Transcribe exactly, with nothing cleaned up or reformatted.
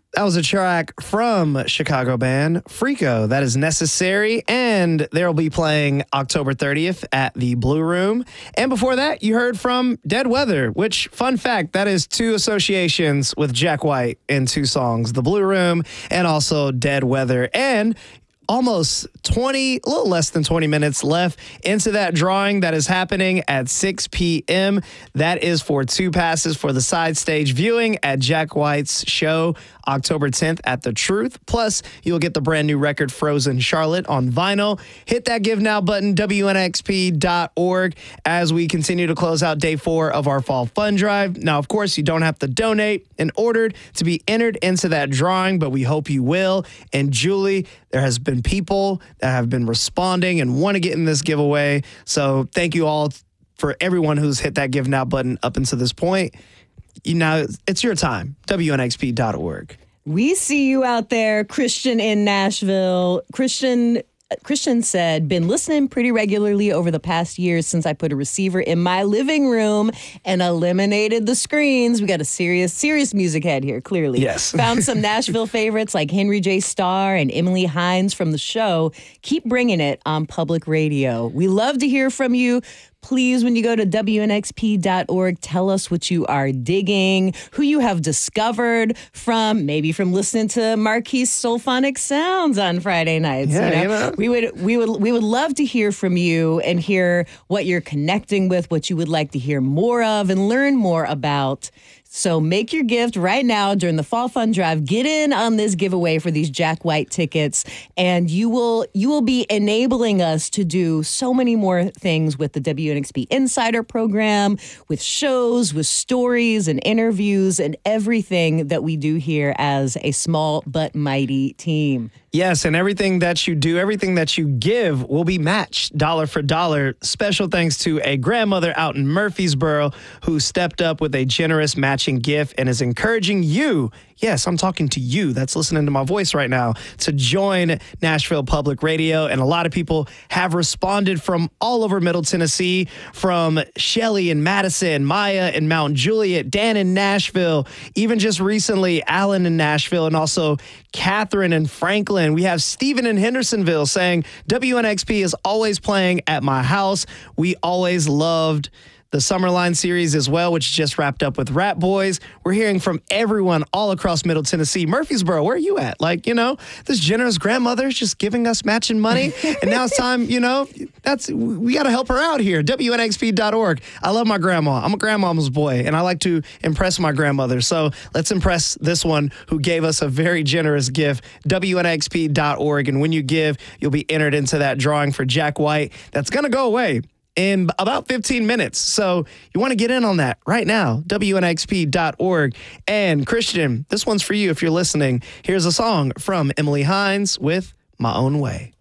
That was a track from Chicago band Freako. That is Necessary, and they'll be playing October thirtieth at the Blue Room. And before that, you heard from Dead Weather, which, fun fact, that is two associations with Jack White in two songs, the Blue Room and also Dead Weather. And almost twenty, a little less than twenty minutes left into that drawing that is happening at six p.m. That is for two passes for the side stage viewing at Jack White's show October tenth at The Truth. Plus, you'll get the brand new record Frozen Charlotte on vinyl. Hit that Give Now button, W N X P dot org, as we continue to close out day four of our Fall Fun Drive. Now, of course, you don't have to donate in order to be entered into that drawing, but we hope you will. And Julie, there has been people that have been responding and want to get in this giveaway. So thank you all for everyone who's hit that Give Now button up until this point. You know, it's your time. W N X P dot org. We see you out there, Christian in Nashville. Christian Christian said, been listening pretty regularly over the past years since I put a receiver in my living room and eliminated the screens. We got a serious, serious music head here, clearly. Yes. Found some Nashville favorites like Henry J. Starr and Emily Hines from the show. Keep bringing it on public radio. We love to hear from you. Please, when you go to W N X P dot org, tell us what you are digging, who you have discovered from, maybe from listening to Marquise Soulphonic Sounds on Friday nights. Yeah, you know? you know. We would, we would, we would love to hear from you and hear what you're connecting with, what you would like to hear more of, and learn more about. So make your gift right now during the Fall Fun Drive. Get in on this giveaway for these Jack White tickets, and you will you will be enabling us to do so many more things with the W N X P Insider program, with shows, with stories and interviews, and everything that we do here as a small but mighty team. Yes, and everything that you do, everything that you give will be matched dollar for dollar. Special thanks to a grandmother out in Murfreesboro who stepped up with a generous matching gift and is encouraging you, yes, I'm talking to you that's listening to my voice right now, to join Nashville Public Radio. And a lot of people have responded from all over Middle Tennessee, from Shelly in Madison, Maya in Mount Juliet, Dan in Nashville, even just recently, Alan in Nashville, and also Catherine in Franklin. We have Stephen in Hendersonville saying, W N X P is always playing at my house. We always loved the Summerline series as well, which just wrapped up with Rat Boys. We're hearing from everyone all across Middle Tennessee. Murfreesboro, where are you at? Like, you know, this generous grandmother is just giving us matching money. And now it's time, you know, that's we got to help her out here. W N X P dot org. I love my grandma. I'm a grandmama's boy, and I like to impress my grandmother. So let's impress this one who gave us a very generous gift, W N X P dot org. And when you give, you'll be entered into that drawing for Jack White. That's going to go away in about fifteen minutes. So you want to get in on that right now, W N X P dot org. And Christian, this one's for you if you're listening. Here's a song from Emily Hines with My Own Way.